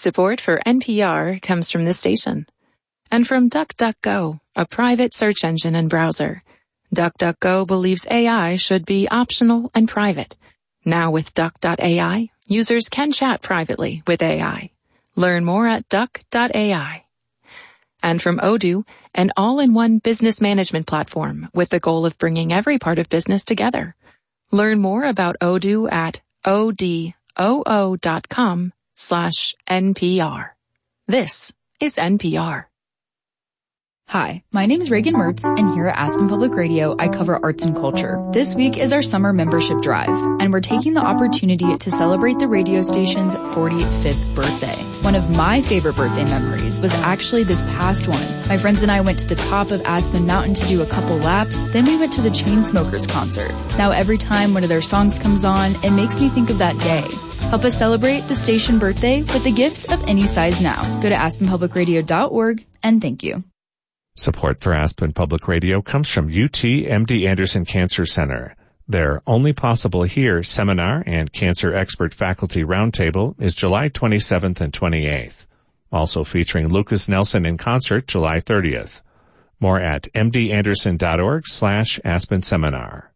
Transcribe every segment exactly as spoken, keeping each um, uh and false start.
Support for N P R comes from this station. And from DuckDuckGo, a private search engine and browser. DuckDuckGo believes A I should be optional and private. Now with Duck dot A I, users can chat privately with A I. Learn more at Duck dot A I. And from Odoo, an all-in-one business management platform with the goal of bringing every part of business together. Learn more about Odoo at odoo dot com slash N P R. This is N P R. Hi, my name is Reagan Mertz, and here at Aspen Public Radio, I cover arts and culture. This week is our summer membership drive, and we're taking the opportunity to celebrate the radio station's forty-fifth birthday. One of my favorite birthday memories was actually this past one. My friends and I went to the top of Aspen Mountain to do a couple laps, then we went to the Chainsmokers concert. Now every time one of their songs comes on, it makes me think of that day. Help us celebrate the station birthday with a gift of any size now. Go to aspen public radio dot org, and thank you. Support for Aspen Public Radio comes from U T M D Anderson Cancer Center. Their Only Possible Here seminar and Cancer Expert Faculty Roundtable is July twenty-seventh and twenty-eighth. Also featuring Lucas Nelson in concert July thirtieth. More at m d anderson dot org slash Aspen Seminar.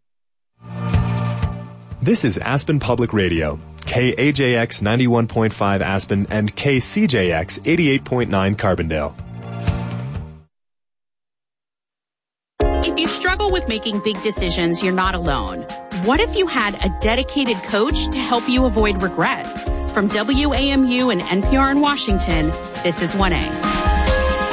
This is Aspen Public Radio, K A J X ninety-one point five Aspen and K C J X eighty-eight point nine Carbondale. If you struggle with making big decisions, you're not alone. What if you had a dedicated coach to help you avoid regret? From W A M U and N P R in Washington, this is one A.